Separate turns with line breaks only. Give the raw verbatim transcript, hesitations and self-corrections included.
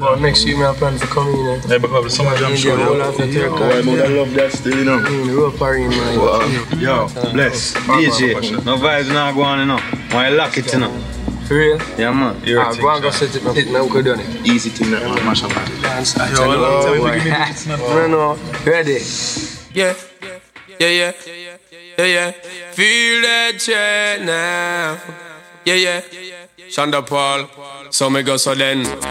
Well, next year, I plan to come in. Eh?
Yeah, because some of them show you.
Oh,
I love that still, you know.
In the rope are in, man.
Wow.
Yo, bless. D J, no vibes not going on, you know. Why you lock it, you know?
For real?
Yeah, man. You're
Ah, go and go set it, man. Hit now, go done it.
Easy thing that man, mash up.
Dance, I
Yo,
tell you,
long time
boy.
we give me it's not
No, no, ready?
Yeah, yeah, yeah, yeah, yeah. Feel that check now. Yeah, yeah. Shonda Paul, so me go so then.